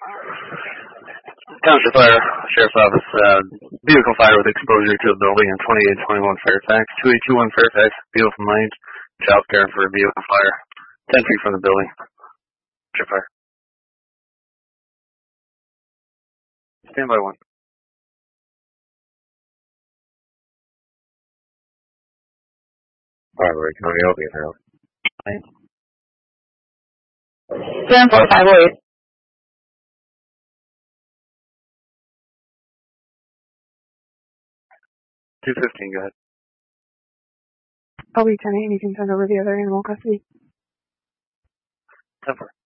Township Fire, Sheriff's Office, vehicle fire with exposure to a building in 2821 Fairfax, 2821 Fairfax, vehicle lane, child care for a vehicle fire, 10 feet from the building. Township Fire. Stand by one. Fire, can I help you now? 74508. 215, go ahead. I'll be 10-8 and you can send over the other animal custody. 10-4.